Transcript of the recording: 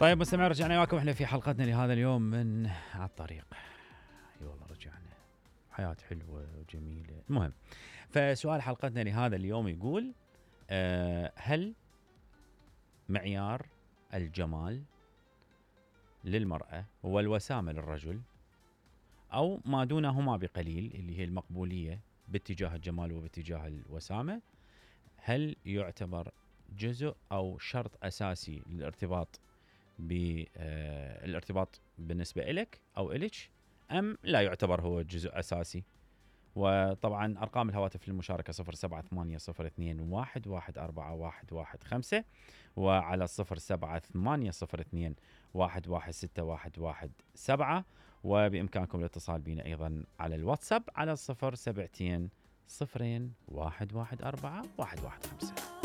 طيب مستمعين، رجعنا وياكم احنا في حلقتنا لهذا اليوم من على الطريق. اي والله رجعنا، حياة حلوة وجميلة. المهم، فسؤال حلقتنا لهذا اليوم يقول هل معيار الجمال للمرأة والوسامة للرجل أو ما دونهما بقليل اللي هي المقبولية باتجاه الجمال وباتجاه الوسامة، هل يعتبر جزء أو شرط أساسي للارتباط بالارتباط بالنسبة إلك أو إلك، أم لا يعتبر هو جزء أساسي؟ وطبعا أرقام الهواتف للمشاركة 078801114115 وعلى 078802116117 وبإمكانكم الاتصال بنا أيضا على الواتساب على 0720 0114 115.